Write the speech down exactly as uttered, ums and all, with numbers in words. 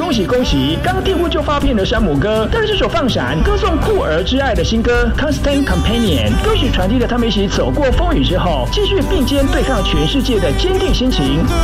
恭喜恭喜！刚订婚就发片的山姆哥，带着这首《放闪》歌颂酷儿之爱的新歌《Constant Companion》，歌曲传递了他们一起走过风雨之后，继续并肩对抗全世界的坚定心情。